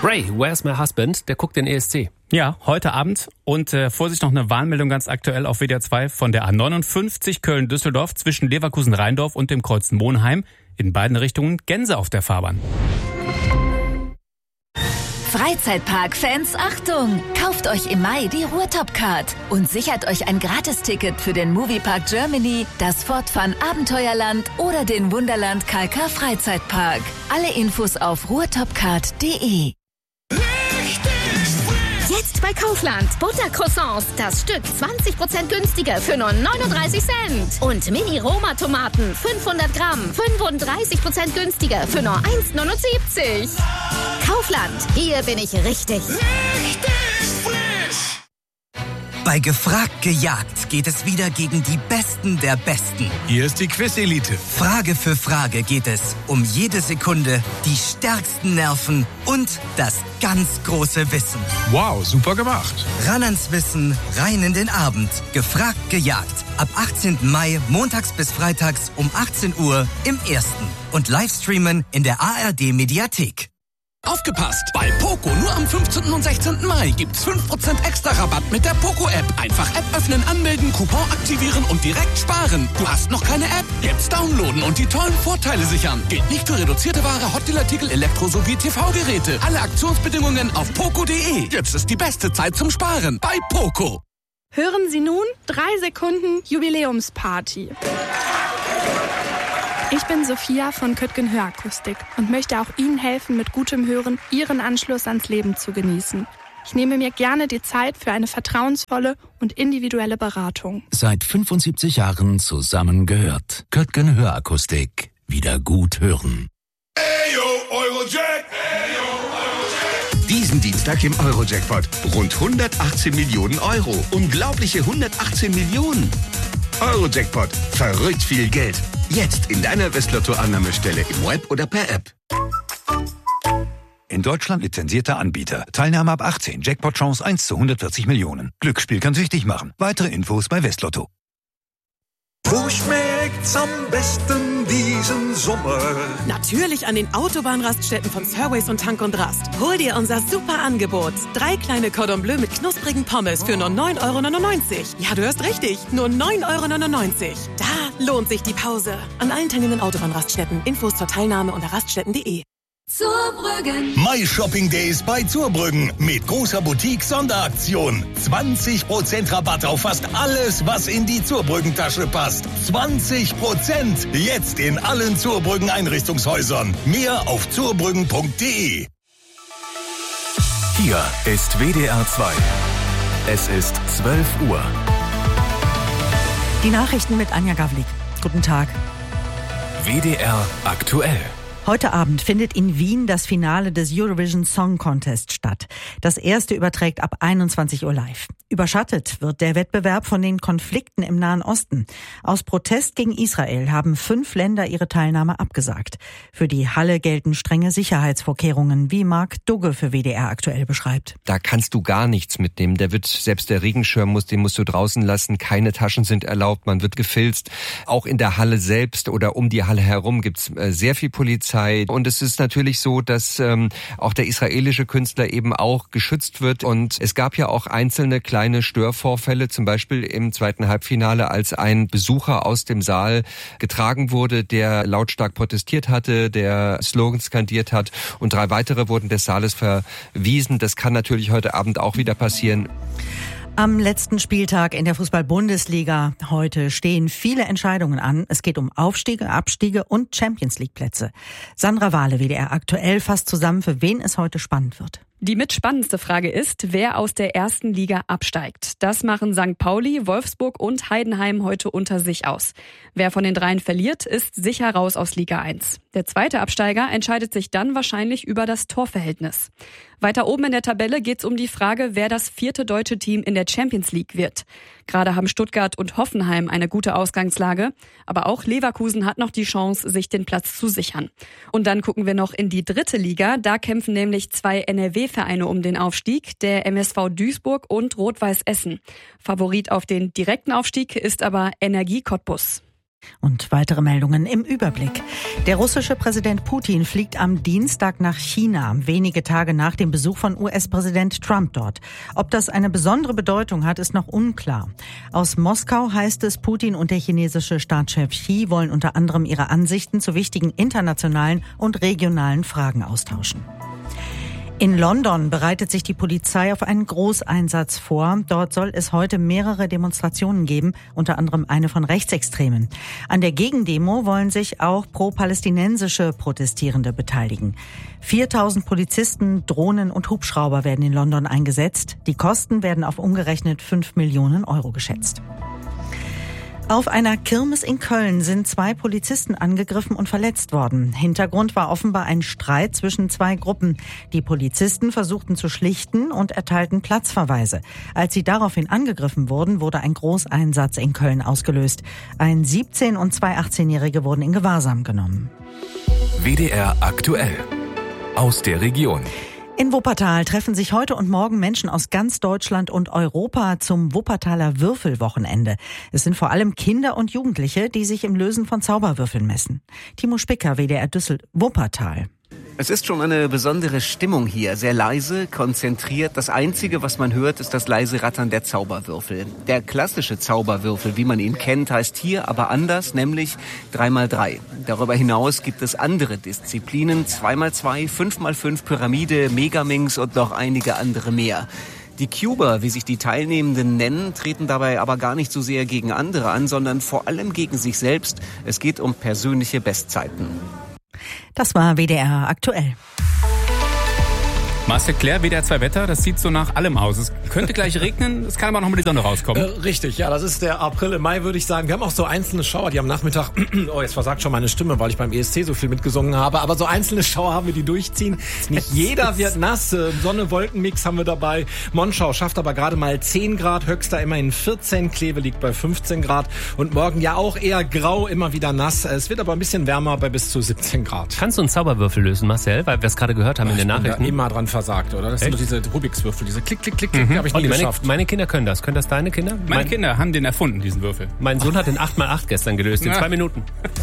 Ray, where's my husband? Der guckt den ESC. Ja, heute Abend. Und Vorsicht, noch eine Warnmeldung ganz aktuell auf WDR 2 von der A59 Köln-Düsseldorf zwischen Leverkusen-Rheindorf und dem Kreuz Monheim. In beiden Richtungen Gänse auf der Fahrbahn. Freizeitpark-Fans, Achtung! Kauft euch im Mai die Ruhrtop-Card und sichert euch ein Gratisticket für den Moviepark Germany, das Fortfun Abenteuerland oder den Wunderland Kalkar Freizeitpark. Alle Infos auf ruhrtopcard.de. Jetzt bei Kaufland. Buttercroissants. Das Stück 20% günstiger für nur 39 Cent. Und Mini-Roma-Tomaten 500 Gramm. 35% günstiger für nur 1,79. Kaufland. Hier bin ich richtig. Richtig frisch. Bei Gefragt gejagt geht es wieder gegen die Besten der Besten. Hier ist die Quiz-Elite. Frage für Frage geht es um jede Sekunde, die stärksten Nerven und das ganz große Wissen. Wow, super gemacht. Ran ans Wissen, rein in den Abend. Gefragt gejagt. Ab 18. Mai, montags bis freitags um 18 Uhr im Ersten. Und Livestreamen in der ARD-Mediathek. Aufgepasst! Bei Poco nur am 15. und 16. Mai gibt's 5% extra Rabatt mit der Poco-App. Einfach App öffnen, anmelden, Coupon aktivieren und direkt sparen. Du hast noch keine App? Jetzt downloaden und die tollen Vorteile sichern. Gilt nicht für reduzierte Ware, Hotdeal-Artikel, Elektro- sowie TV-Geräte. Alle Aktionsbedingungen auf poco.de. Jetzt ist die beste Zeit zum Sparen bei Poco. Hören Sie nun 3 Sekunden Jubiläumsparty. Ich bin Sophia von Köttgen Hörakustik und möchte auch Ihnen helfen, mit gutem Hören Ihren Anschluss ans Leben zu genießen. Ich nehme mir gerne die Zeit für eine vertrauensvolle und individuelle Beratung. Seit 75 Jahren zusammengehört. Köttgen Hörakustik. Wieder gut hören. Eyo, Eurojack! Eyo, Eurojack! Diesen Dienstag im Eurojackpot. Rund 118 Millionen Euro. Unglaubliche 118 Millionen. Eurojackpot. Verrückt viel Geld. Jetzt in deiner Westlotto-Annahmestelle im Web oder per App. In Deutschland lizenzierter Anbieter. Teilnahme ab 18. Jackpot-Chance 1 zu 140 Millionen. Glücksspiel kann süchtig machen. Weitere Infos bei Westlotto. Wo schmeckt's am besten diesen Sommer? Natürlich an den Autobahnraststätten von Surways und Tank und Rast. Hol dir unser super Angebot. 3 kleine Cordon Bleu mit knusprigen Pommes für nur 9,99 €. Ja, du hörst richtig. Nur 9,99 €. Da lohnt sich die Pause. An allen teilnehmenden Autobahnraststätten. Infos zur Teilnahme unter raststätten.de. Zurbrüggen. My Shopping Days bei Zurbrüggen mit großer Boutique-Sonderaktion. 20% Rabatt auf fast alles, was in die Zurbrüggen-Tasche passt. 20%! Jetzt in allen Zurbrüggen Einrichtungshäusern. Mehr auf zurbrüggen.de. Hier ist WDR 2. Es ist 12 Uhr. Die Nachrichten mit Anja Gavlik. Guten Tag. WDR aktuell. Heute Abend findet in Wien das Finale des Eurovision Song Contest statt. Das erste überträgt ab 21 Uhr live. Überschattet wird der Wettbewerb von den Konflikten im Nahen Osten. Aus Protest gegen Israel haben 5 Länder ihre Teilnahme abgesagt. Für die Halle gelten strenge Sicherheitsvorkehrungen, wie Marc Dugge für WDR aktuell beschreibt. Da kannst du gar nichts mitnehmen. Selbst der Regenschirm den musst du draußen lassen. Keine Taschen sind erlaubt. Man wird gefilzt. Auch in der Halle selbst oder um die Halle herum gibt's sehr viel Polizei. Und es ist natürlich so, dass auch der israelische Künstler eben auch geschützt wird. Und es gab ja auch einzelne kleine Störvorfälle, zum Beispiel im zweiten Halbfinale, als ein Besucher aus dem Saal getragen wurde, der lautstark protestiert hatte, der Slogans skandiert hat. Und 3 weitere wurden des Saales verwiesen. Das kann natürlich heute Abend auch wieder passieren. Am letzten Spieltag in der Fußball-Bundesliga heute stehen viele Entscheidungen an. Es geht um Aufstiege, Abstiege und Champions-League-Plätze. Sandra Wahle, WDR aktuell, fasst zusammen, für wen es heute spannend wird. Die mitspannendste Frage ist, wer aus der ersten Liga absteigt. Das machen St. Pauli, Wolfsburg und Heidenheim heute unter sich aus. Wer von den 3 verliert, ist sicher raus aus Liga 1. Der zweite Absteiger entscheidet sich dann wahrscheinlich über das Torverhältnis. Weiter oben in der Tabelle geht es um die Frage, wer das 4. deutsche Team in der Champions League wird. Gerade haben Stuttgart und Hoffenheim eine gute Ausgangslage, aber auch Leverkusen hat noch die Chance, sich den Platz zu sichern. Und dann gucken wir noch in die 3. Liga, da kämpfen nämlich 2 NRW-Vereine um den Aufstieg, der MSV Duisburg und Rot-Weiß Essen. Favorit auf den direkten Aufstieg ist aber Energie Cottbus. Und weitere Meldungen im Überblick. Der russische Präsident Putin fliegt am Dienstag nach China, wenige Tage nach dem Besuch von US-Präsident Trump dort. Ob das eine besondere Bedeutung hat, ist noch unklar. Aus Moskau heißt es, Putin und der chinesische Staatschef Xi wollen unter anderem ihre Ansichten zu wichtigen internationalen und regionalen Fragen austauschen. In London bereitet sich die Polizei auf einen Großeinsatz vor. Dort soll es heute mehrere Demonstrationen geben, unter anderem eine von Rechtsextremen. An der Gegendemo wollen sich auch pro-palästinensische Protestierende beteiligen. 4.000 Polizisten, Drohnen und Hubschrauber werden in London eingesetzt. Die Kosten werden auf umgerechnet 5 Millionen Euro geschätzt. Auf einer Kirmes in Köln sind 2 Polizisten angegriffen und verletzt worden. Hintergrund war offenbar ein Streit zwischen 2 Gruppen. Die Polizisten versuchten zu schlichten und erteilten Platzverweise. Als sie daraufhin angegriffen wurden, wurde ein Großeinsatz in Köln ausgelöst. Ein 17- und 2 18-Jährige wurden in Gewahrsam genommen. WDR aktuell. Aus der Region. In Wuppertal treffen sich heute und morgen Menschen aus ganz Deutschland und Europa zum Wuppertaler Würfelwochenende. Es sind vor allem Kinder und Jugendliche, die sich im Lösen von Zauberwürfeln messen. Timo Spicker, WDR Wuppertal. Es ist schon eine besondere Stimmung hier, sehr leise, konzentriert. Das Einzige, was man hört, ist das leise Rattern der Zauberwürfel. Der klassische Zauberwürfel, wie man ihn kennt, heißt hier aber anders, nämlich 3x3. Darüber hinaus gibt es andere Disziplinen, 2x2, 5x5, Pyramide, Megaminx und noch einige andere mehr. Die Cuber, wie sich die Teilnehmenden nennen, treten dabei aber gar nicht so sehr gegen andere an, sondern vor allem gegen sich selbst. Es geht um persönliche Bestzeiten. Das war WDR aktuell. Marcel Claire, WDR 2 Wetter, das sieht so nach allem aus. Es könnte gleich regnen, es kann aber noch mal die Sonne rauskommen. Richtig, ja, das ist der April im Mai, würde ich sagen. Wir haben auch so einzelne Schauer, die am Nachmittag, jetzt versagt schon meine Stimme, weil ich beim ESC so viel mitgesungen habe, aber so einzelne Schauer haben wir, die durchziehen. Nicht jeder wird nass, Sonne-Wolken-Mix haben wir dabei. Monschau schafft aber gerade mal 10 Grad, Höxter immerhin 14, Kleve liegt bei 15 Grad und morgen ja auch eher grau, immer wieder nass. Es wird aber ein bisschen wärmer bei bis zu 17 Grad. Kannst du einen Zauberwürfel lösen, Marcel, weil wir es gerade gehört haben in den Nachrichten? Ich bin da immer dran versagt, oder? Das sind doch diese Rubikswürfel, diese Klick, Klick, Klick, Klick, habe ich nie geschafft. Meine Kinder können das. Können das deine Kinder? Meine Kinder haben den erfunden, diesen Würfel. Mein Sohn hat den 8x8 gestern gelöst, in 2 Minuten.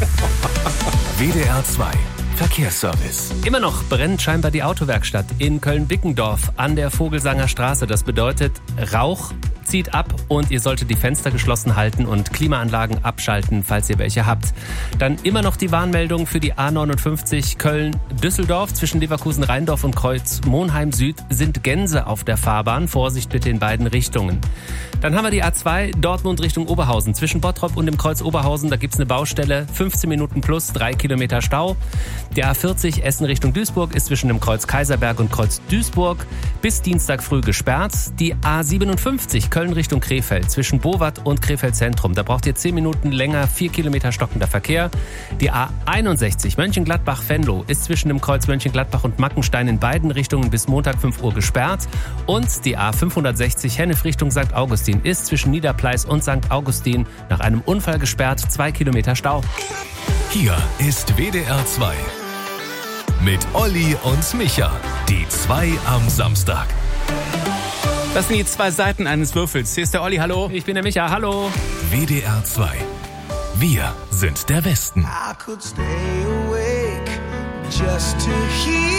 WDR 2 Verkehrsservice. Immer noch brennt scheinbar die Autowerkstatt in Köln-Bickendorf an der Vogelsanger Straße. Das bedeutet, Rauch zieht ab und ihr solltet die Fenster geschlossen halten und Klimaanlagen abschalten, falls ihr welche habt. Dann immer noch die Warnmeldung für die A59 Köln-Düsseldorf. Zwischen Leverkusen-Rheindorf und Kreuz-Monheim-Süd sind Gänse auf der Fahrbahn. Vorsicht bitte in beiden Richtungen. Dann haben wir die A2 Dortmund Richtung Oberhausen. Zwischen Bottrop und dem Kreuz Oberhausen, da gibt's eine Baustelle. 15 Minuten plus, 3 Kilometer Stau. Der A40 Essen Richtung Duisburg ist zwischen dem Kreuz Kaiserberg und Kreuz Duisburg bis Dienstag früh gesperrt. Die A57 Köln Richtung Krefeld zwischen Bowat und Krefeld Zentrum. Da braucht ihr 10 Minuten länger, 4 Kilometer stockender Verkehr. Die A61 Mönchengladbach-Venlo ist zwischen dem Kreuz Mönchengladbach und Mackenstein in beiden Richtungen bis Montag 5 Uhr gesperrt. Und die A560 Hennef Richtung St. Augustin ist zwischen Niederpleis und St. Augustin nach einem Unfall gesperrt, 2 Kilometer Stau. Hier ist WDR 2 mit Olli und Micha, die 2 am Samstag. Das sind die 2 Seiten eines Würfels. Hier ist der Olli, hallo. Ich bin der Micha, hallo. WDR 2. Wir sind der Westen. I could stay awake just to hear